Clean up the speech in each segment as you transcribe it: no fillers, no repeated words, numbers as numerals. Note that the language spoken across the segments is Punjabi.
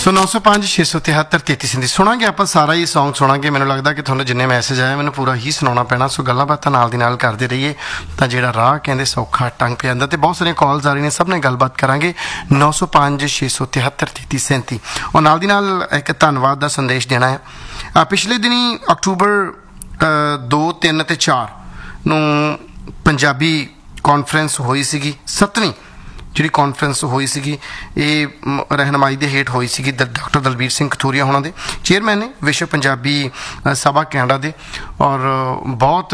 ਸੋ 905 673 33 ਸੁਣਾਂਗੇ ਆਪਾਂ ਸਾਰਾ ਹੀ ਸੌਂਗ ਸੁਣਾਂਗੇ। ਮੈਨੂੰ ਲੱਗਦਾ ਕਿ ਤੁਹਾਨੂੰ ਜਿੰਨੇ ਮੈਸੇਜ ਆਏ ਮੈਨੂੰ ਪੂਰਾ ਹੀ ਸੁਣਾਉਣਾ ਪੈਣਾ। ਸੋ ਗੱਲਾਂ ਬਾਤਾਂ ਨਾਲ ਦੀ ਨਾਲ ਕਰਦੇ ਰਹੀਏ ਤਾਂ ਜਿਹੜਾ ਰਾਹ ਕਹਿੰਦੇ ਸੌਖਾ ਟੰਗ ਪਿਆ ਜਾਂਦਾ। ਤੇ ਬਹੁਤ ਸਾਰੀਆਂ ਕਾਲਸ ਆ ਰਹੀਆਂ ਨੇ, ਸਭ ਨੇ ਗੱਲਬਾਤ ਕਰਾਂਗੇ। 905 673 33 37 ਔਰ ਨਾਲ ਦੀ ਨਾਲ ਇੱਕ ਧੰਨਵਾਦ ਦਾ ਸੰਦੇਸ਼ ਦੇਣਾ ਹੈ। ਪਿਛਲੇ ਦਿਨੀ ਅਕਤੂਬਰ 2, 3 ਤੇ 4 ਨੂੰ ਪੰਜਾਬੀ ਕਾਨਫਰੰਸ ਹੋਈ ਸੀਗੀ। 7ਵੀਂ ਜਿਹੜੀ ਕਾਨਫਰੰਸ ਹੋਈ ਸੀਗੀ ਇਹ ਰਹਿਨਮਾਈ ਦੇ ਹੇਠ ਹੋਈ ਸੀਗੀ ਡਾਕਟਰ ਦਲਬੀਰ ਸਿੰਘ ਕਥੂਰੀਆ ਹੋਣਾ ਦੇ, ਚੇਅਰਮੈਨ ਨੇ ਵਿਸ਼ਵ ਪੰਜਾਬੀ ਸਭਾ ਕੈਨੇਡਾ ਦੇ। ਔਰ ਬਹੁਤ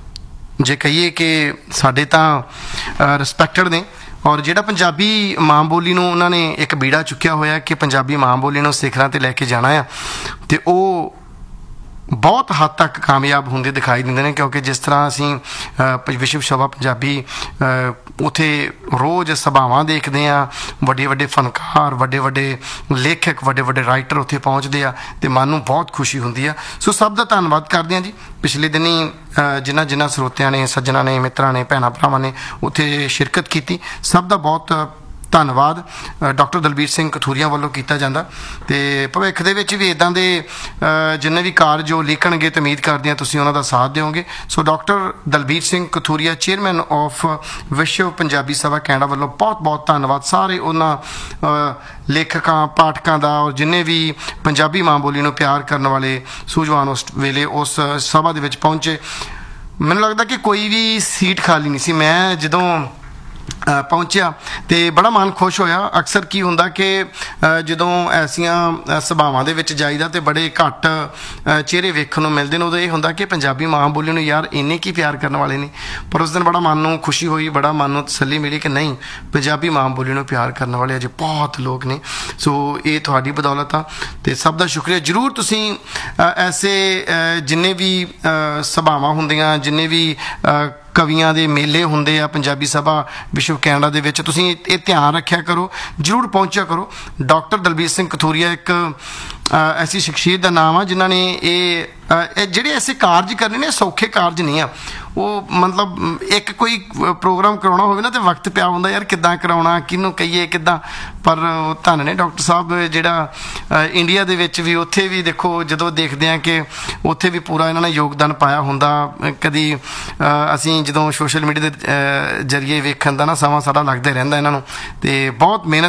ਜੇ ਕਹੀਏ ਕਿ ਸਾਡੇ ਤਾਂ ਰਿਸਪੈਕਟਡ ਨੇ। ਔਰ ਜਿਹੜਾ ਪੰਜਾਬੀ ਮਾਂ ਬੋਲੀ ਨੂੰ ਉਹਨਾਂ ਨੇ ਇੱਕ ਬੀੜਾ ਚੁੱਕਿਆ ਹੋਇਆ ਕਿ ਪੰਜਾਬੀ ਮਾਂ ਬੋਲੀ ਨੂੰ ਸਿਖਰਾਂ 'ਤੇ ਲੈ ਕੇ ਜਾਣਾ ਆ, ਅਤੇ ਉਹ ਬਹੁਤ ਹੱਦ ਤੱਕ ਕਾਮਯਾਬ ਹੁੰਦੇ ਦਿਖਾਈ ਦਿੰਦੇ ਨੇ। ਕਿਉਂਕਿ ਜਿਸ ਤਰ੍ਹਾਂ ਅਸੀਂ ਵਿਸ਼ਵ ਸਭਾ ਪੰਜਾਬੀ ਉੱਥੇ ਰੋਜ਼ ਸਭਾਵਾਂ ਦੇਖਦੇ ਹਾਂ, ਵੱਡੇ ਵੱਡੇ ਫਨਕਾਰ, ਵੱਡੇ ਵੱਡੇ ਲੇਖਕ, ਵੱਡੇ ਵੱਡੇ ਰਾਈਟਰ ਉੱਥੇ ਪਹੁੰਚਦੇ ਆ ਅਤੇ ਮਨ ਨੂੰ ਬਹੁਤ ਖੁਸ਼ੀ ਹੁੰਦੀ ਆ। ਸੋ ਸਭ ਦਾ ਧੰਨਵਾਦ ਕਰਦੇ ਹਾਂ ਜੀ। ਪਿਛਲੇ ਦਿਨੀ ਜਿਨ੍ਹਾਂ ਸਰੋਤਿਆਂ ਨੇ, ਸੱਜਣਾਂ ਨੇ, ਮਿੱਤਰਾਂ ਨੇ, ਭੈਣਾਂ ਭਰਾਵਾਂ ਨੇ ਉੱਥੇ ਸ਼ਿਰਕਤ ਕੀਤੀ, ਸਭ ਦਾ ਬਹੁਤ ਧੰਨਵਾਦ ਡਾਕਟਰ ਦਲਬੀਰ ਸਿੰਘ ਕਥੂਰੀਆ ਵੱਲੋਂ ਕੀਤਾ ਜਾਂਦਾ। ਅਤੇ ਭਵਿੱਖ ਦੇ ਵਿੱਚ ਵੀ ਇੱਦਾਂ ਦੇ ਜਿੰਨੇ ਵੀ ਕਾਰਜ ਉਹ ਲਿਖਣਗੇ ਤਾਂ ਉਮੀਦ ਕਰਦੇ ਹਾਂ ਤੁਸੀਂ ਉਹਨਾਂ ਦਾ ਸਾਥ ਦਿਓਗੇ। So doctor Dalbir Singh ਕਥੂਰੀਆ, chairman of ਵਿਸ਼ਵ ਪੰਜਾਬੀ ਸਭਾ ਕੈਨੇਡਾ ਵੱਲੋਂ ਬਹੁਤ ਬਹੁਤ ਧੰਨਵਾਦ ਸਾਰੇ ਉਹਨਾਂ ਲੇਖਕਾਂ, ਪਾਠਕਾਂ ਦਾ, ਔਰ ਜਿੰਨੇ ਵੀ ਪੰਜਾਬੀ ਮਾਂ ਬੋਲੀ ਨੂੰ ਪਿਆਰ ਕਰਨ ਵਾਲੇ ਸੂਝਵਾਨ ਉਸ ਵੇਲੇ ਉਸ ਸਭਾ ਦੇ ਵਿੱਚ ਪਹੁੰਚੇ। ਮੈਨੂੰ ਲੱਗਦਾ ਕਿ ਕੋਈ ਵੀ ਸੀਟ ਖਾਲੀ ਨਹੀਂ ਸੀ। ਮੈਂ ਜਦੋਂ ਪਹੁੰਚਿਆ ਅਤੇ ਬੜਾ ਮਨ ਖੁਸ਼ ਹੋਇਆ। ਅਕਸਰ ਕੀ ਹੁੰਦਾ ਕਿ ਜਦੋਂ ਐਸੀਆਂ ਸਭਾਵਾਂ ਦੇ ਵਿੱਚ ਜਾਈਦਾ ਅਤੇ ਬੜੇ ਘੱਟ ਚਿਹਰੇ ਵੇਖਣ ਨੂੰ ਮਿਲਦੇ ਨੇ। ਉਦੋਂ ਇਹ ਹੁੰਦਾ ਕਿ ਪੰਜਾਬੀ ਮਾਂ ਬੋਲੀ ਨੂੰ ਯਾਰ ਇੰਨੇ ਕੀ ਪਿਆਰ ਕਰਨ ਵਾਲੇ ਨੇ। ਪਰ ਉਸ ਦਿਨ ਬੜਾ ਮਨ ਨੂੰ ਖੁਸ਼ੀ ਹੋਈ, ਬੜਾ ਮਨ ਨੂੰ ਤਸੱਲੀ ਮਿਲੀ ਕਿ ਨਹੀਂ, ਪੰਜਾਬੀ ਮਾਂ ਬੋਲੀ ਨੂੰ ਪਿਆਰ ਕਰਨ ਵਾਲੇ ਅਜੇ ਬਹੁਤ ਲੋਕ ਨੇ। ਸੋ ਇਹ ਤੁਹਾਡੀ ਬਦੌਲਤ ਆ ਅਤੇ ਸਭ ਦਾ ਸ਼ੁਕਰੀਆ। ਜ਼ਰੂਰ ਤੁਸੀਂ ਐਸੇ ਜਿੰਨੇ ਵੀ ਸਭਾਵਾਂ ਹੁੰਦੀਆਂ, ਜਿੰਨੇ ਵੀ ਕਵੀਆਂ ਦੇ ਮੇਲੇ ਹੁੰਦੇ ਆ ਪੰਜਾਬੀ ਸਭਾ ਵਿਸ਼ਵ ਕੈਨੇਡਾ ਦੇ ਵਿੱਚ, ਤੁਸੀਂ ਇਹ ਧਿਆਨ ਰੱਖਿਆ ਕਰੋ, ਜ਼ਰੂਰ ਪਹੁੰਚਿਆ ਕਰੋ। ਡਾਕਟਰ ਦਲਬੀਰ ਸਿੰਘ ਕਥੂਰੀਆ ਇੱਕ ਐਸੀ ਸ਼ਖਸੀਅਤ ਦਾ ਨਾਮ ਆ ਜਿਨ੍ਹਾਂ ਨੇ ਇਹ ਜਿਹੜੇ ਐਸੇ ਕਾਰਜ ਕਰਨੇ ਨੇ, ਸੌਖੇ ਕਾਰਜ ਨਹੀਂ ਆ। ਉਹ ਮਤਲਬ ਇੱਕ ਕੋਈ ਪ੍ਰੋਗਰਾਮ ਕਰਾਉਣਾ ਹੋਵੇ ਨਾ ਤਾਂ ਵਕਤ ਪਿਆ ਹੁੰਦਾ ਯਾਰ ਕਿੱਦਾਂ ਕਰਾਉਣਾ, ਕਿਹਨੂੰ ਕਹੀਏ, ਕਿੱਦਾਂ। ਪਰ ਧੰਨ ਨੇ ਡਾਕਟਰ ਸਾਹਿਬ ਜਿਹੜਾ ਇੰਡੀਆ ਦੇ ਵਿੱਚ ਵੀ, ਉੱਥੇ ਵੀ ਦੇਖੋ ਜਦੋਂ ਦੇਖਦੇ ਹਾਂ ਕਿ ਉੱਥੇ ਵੀ ਪੂਰਾ ਇਹਨਾਂ ਨੇ ਯੋਗਦਾਨ ਪਾਇਆ ਹੁੰਦਾ। ਕਦੀ ਅਸੀਂ ਜਦੋਂ ਸੋਸ਼ਲ ਮੀਡੀਆ ਦੇ ਜ਼ਰੀਏ ਵੇਖਣ ਦਾ ਨਾ ਸਮਾਂ ਸਾਡਾ ਲੱਗਦਾ ਰਹਿੰਦਾ ਇਹਨਾਂ ਨੂੰ, ਅਤੇ ਬਹੁਤ ਮਿਹਨਤ